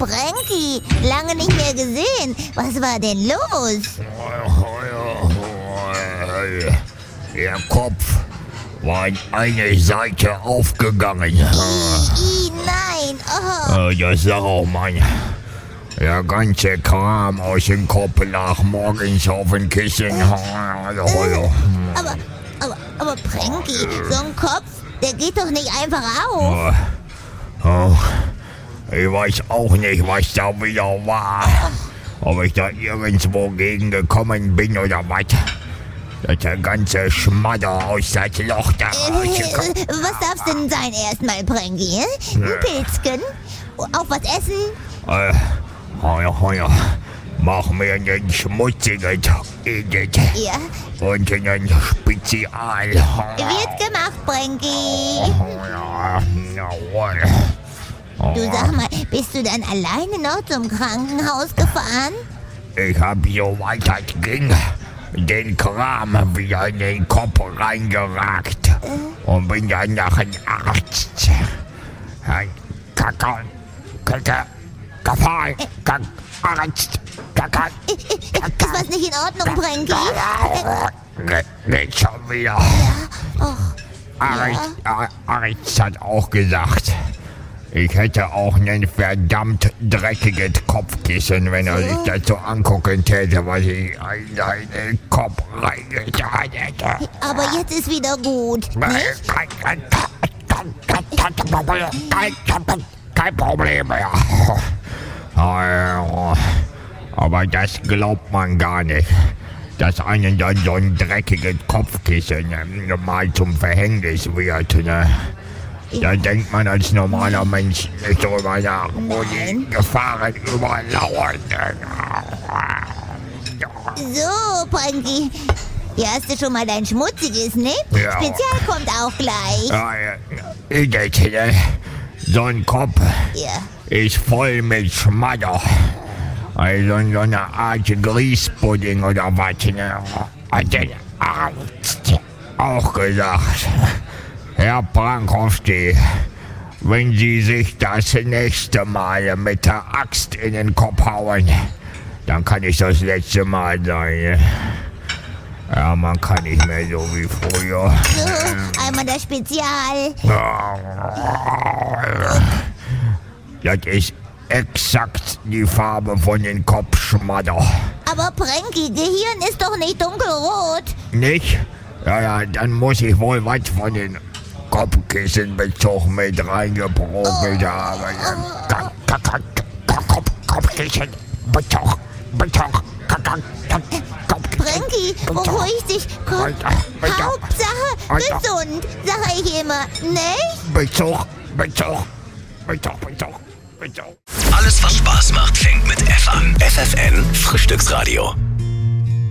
Pranky, lange nicht mehr gesehen. Was war denn los? Der Kopf war in eine Seite aufgegangen. Nein. Oh. Das lag auch der ganze Kram aus dem Kopf lag morgens auf dem Kissen. Aber Pranky, so ein Kopf, der geht doch nicht einfach auf. Ich weiß auch nicht, was da wieder war. Ob ich da irgendwo gegen gekommen bin oder was. Dass der ganze Schmadder aus das Loch da rausgekommen. Was darf's denn sein erstmal, Pranky? Ein Pilzchen? Auch was essen? Mach mir einen schmutzigen Edit. Ja. Und einen Spezial. Wird gemacht, Pranky. Jawohl. Du sag mal, bist du dann alleine noch zum Krankenhaus gefahren? Ich hab so weit das ging den Kram wieder in den Kopf reingeragt. Und bin dann nach einem Arzt. Arzt. Ist was nicht in Ordnung, Pranky? Nicht schon wieder. Arzt hat auch gesagt, ich hätte auch einen verdammt dreckiges Kopfkissen, wenn er sich das so angucken täte, was ich in seinen Kopf reingetan hätte. Aber jetzt ist wieder gut. Kein Problem mehr. Aber das glaubt man gar nicht, dass einen dann so ein dreckiges Kopfkissen mal zum Verhängnis wird. Ne? Da denkt man als normaler Mensch nicht drüber nach, wo die Gefahren überlauern. So, Pranky. Hier hast du schon mal dein schmutziges, ne? Ja. Spezial kommt auch gleich. So ein Kopf ist voll mit Schmadder. Also so eine Art Grießpudding oder was. Ne? Hat der Arzt auch gesagt. Herr Prankowski, wenn Sie sich das nächste Mal mit der Axt in den Kopf hauen, dann kann ich das letzte Mal sein. Ja, man kann nicht mehr so wie früher. So, einmal das Spezial. Das ist exakt die Farbe von den Kopfschmadder. Aber Pranky, Gehirn ist doch nicht dunkelrot. Nicht? Ja, dann muss ich wohl was von den Kopfkissenbezug mit reingeprobelt haben. Kopfkissenbezug. Pranky, beruhig dich. Komm. Hauptsache gesund, sag ich immer, ne? Bezug. Alles, was Spaß macht, fängt mit F an. FFN Frühstücksradio.